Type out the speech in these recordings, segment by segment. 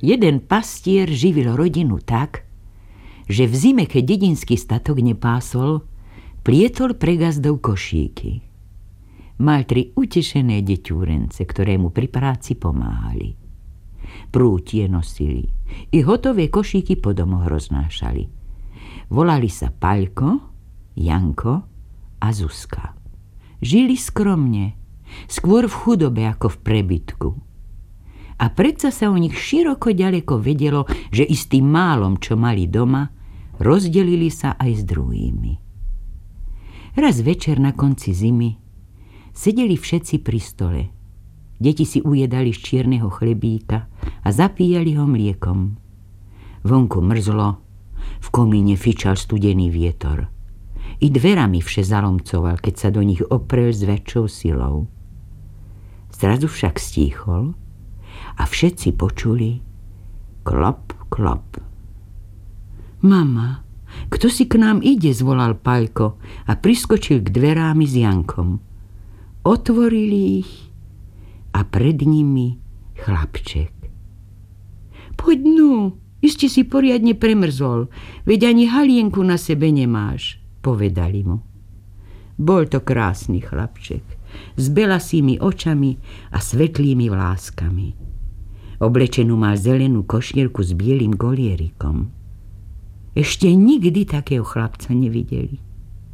Jeden pastier živil rodinu tak, že v zime, keď dedinský statok nepásol, plietol pre gazdov košíky. Mal 3 utešené deťúrence, ktoré mu pri práci pomáhali. Prútie nosili i hotové košíky po domoch roznášali. Volali sa Paľko, Janko a Zuzka. Žili skromne, skôr v chudobe ako v prebytku. A predsa sa o nich široko ďaleko vedelo, že i s tým málom, čo mali doma, rozdelili sa aj s druhými. Raz večer na konci zimy sedeli všetci pri stole. Deti si ujedali z čierneho chlebíka a zapíjali ho mliekom. Vonku mrzlo, v komíne fičal studený vietor. I dverami vše zalomcoval, keď sa do nich oprel s väčšou silou. Zrazu však stíchol a všetci počuli klop, klop. Mama, kto si k nám ide, zvolal Paľko a priskočil k dverám s Jankom. Otvorili ich a pred nimi chlapček. Poď no, iste si poriadne premrzol, veď ani halienku na sebe nemáš, povedali mu. Bol to krásny chlapček, s belasými očami a svetlými vláskami. Oblečenú mal zelenú košielku s bielým golierikom. Ešte nikdy takého chlapca nevideli.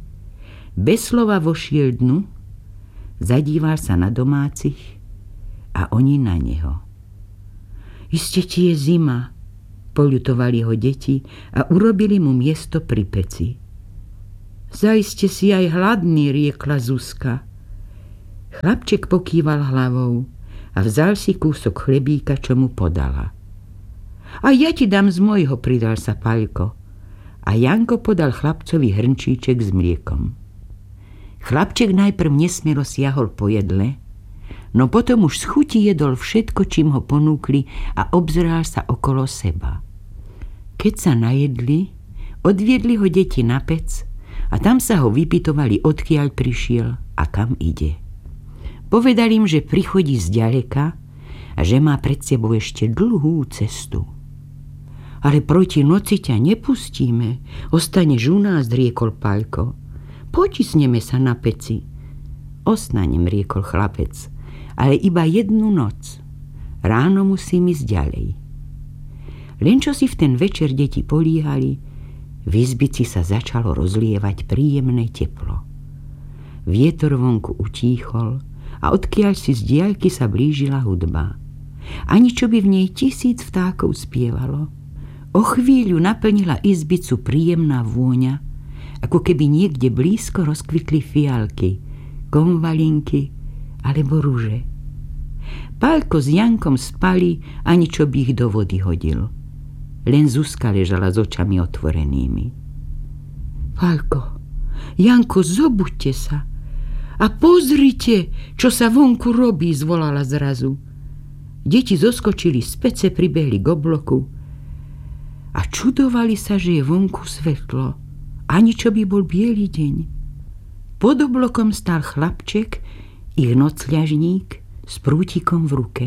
Bez slova vošiel dnu, zadíval sa na domácich a oni na neho. Iste ti je zima, poľutovali ho deti a urobili mu miesto pri peci. Zaiste si aj hladný, riekla Zuzka. Chlapček pokýval hlavou a vzal si kúsok chlebíka, čo mu podala. A ja ti dám z mojho, pridal sa Paľko. A Janko podal chlapcovi hrnčíček s mliekom. Chlapček najprv nesmielo siahol po jedle, no potom už z chuti jedol všetko, čím ho ponúkli a obzeral sa okolo seba. Keď sa najedli, odviedli ho deti na pec a tam sa ho vypytovali, odkiaľ prišiel a kam ide. Povedal im, že prichodí zďaleka a že má pred sebou ešte dlhú cestu. Ale proti noci ťa nepustíme, ostaneš u nás, riekol Paľko. Potisneme sa na peci. Ostanem, riekol chlapec, ale iba jednu noc. Ráno musím ísť ďalej. Len čo si v ten večer deti políhali, v izbici sa začalo rozlievať príjemné teplo. Vietor vonku utíchol a odkiaľ si z diaľky sa blížila hudba. Ani čo by v nej 1000 vtákov spievalo. O chvíľu naplnila izbicu príjemná vôňa, ako keby niekde blízko rozkvitli fialky, konvalinky alebo ruže. Paľko s Jankom spali, ani čo by ich do vody hodil. Len Zuzka ležala s očami otvorenými. Paľko, Janko, zobuďte sa a pozrite, čo sa vonku robí, zvolala zrazu. Deti zoskočili z pece, pribehli k obloku a čudovali sa, že je vonku svetlo, ani čo by bol biely deň. Pod oblokom stál chlapček, ich nocľažník, s prútikom v ruke.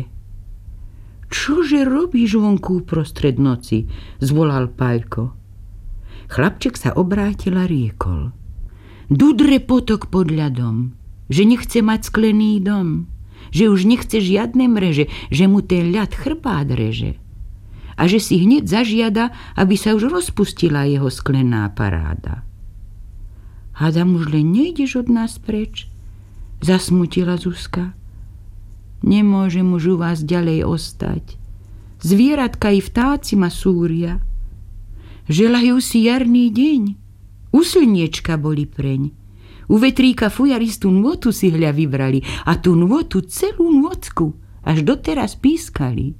Čože robíš vonku uprostred noci, zvolal Paľko. Chlapček sa obrátil a riekol. Dudre potok pod ľadom, že nechce mať sklený dom, že už nechce žiadne mreže, že mu ten ľad chrbát reže a že si hneď zažiada, aby sa už rozpustila jeho sklená paráda. Hádam, už len nejdeš od nás preč? Zasmutila Zuzka. Nemôžem už u vás ďalej ostať. Zvieratka i vtáci ma súria. Želajú si jarný deň. U slniečka boli preň. U vetríka fujaristú nôtu si hľa vybrali a tú nôtu celú nôcku až doteraz pískali.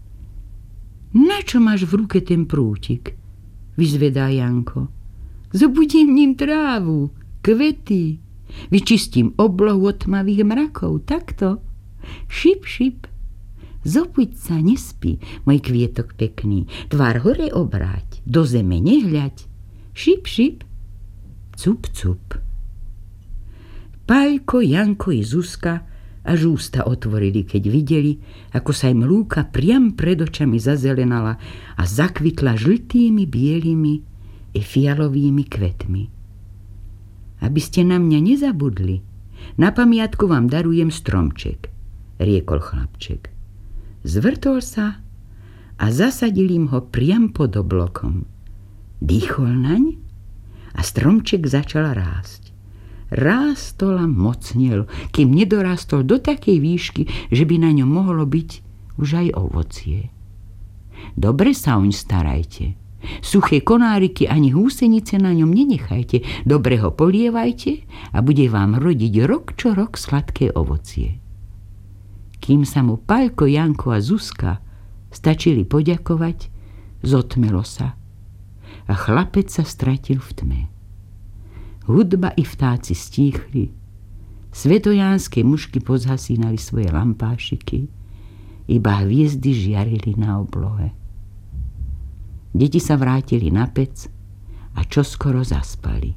Na čo máš v ruke ten prútik? Vyzvedá Janko. Zobudím ním trávu, kvety, vyčistím oblohu od tmavých mrakov, takto. Šip, šip. Zobuď sa, nespí, môj kvietok pekný, tvár hore obráť, do zeme nehľaď. Šip, šip. Cup, cup. Paľko, Janko i Zuzka až ústa otvorili, keď videli, ako sa im lúka priam pred očami zazelenala a zakvitla žltými, bielými i fialovými kvetmi. Aby ste na mňa nezabudli, na pamiatku vám darujem stromček, riekol chlapček. Zvrtol sa a zasadil im ho priam pod oblokom. Dýchol naň a stromček začal rásť. Rástol a mocnil, kým nedorástol do takej výšky, že by na ňom mohlo byť už aj ovocie. Dobre sa oň starajte. Suché konáriky ani húsenice na ňom nenechajte. Dobre ho polievajte a bude vám rodiť rok čo rok sladké ovocie. Kým sa mu Paľko, Janko a Zuzka stačili poďakovať, zotmelo sa a chlapec sa stratil v tme. Hudba i vtáci stíchli, svetojánske mušky pozhasínali svoje lampášiky, iba hviezdy žiarili na oblohe. Deti sa vrátili na pec a čoskoro zaspali.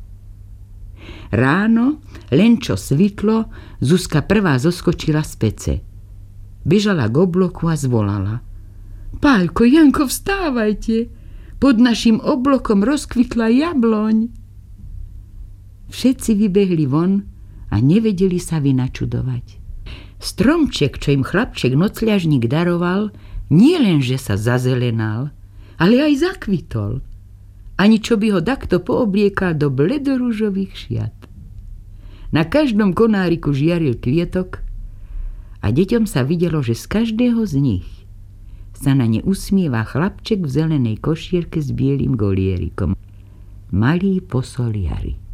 Ráno, len čo svitlo, Zuzka prvá zoskočila z pece. Bežala k obloku a zvolala. Paľko, Janko, vstávajte! Pod našim oblokom rozkvitla jabloň. Všetci vybehli von a nevedeli sa vynačudovať. Stromček, čo im chlapček nocľažník daroval, nie len, že sa zazelenal, ale aj zakvitol. Ani čo by ho takto poobliekal do bledorúžových šiat. Na každom konáriku žiaril kvietok a deťom sa videlo, že z každého z nich sa na ne usmieva chlapček v zelenej košierke s bielým golierikom. Malý posol jary.